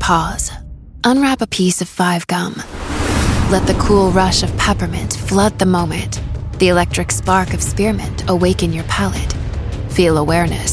pause. Unwrap a piece of 5 gum. Let the cool rush of peppermint flood the moment. The electric spark of spearmint awaken your palate. Feel awareness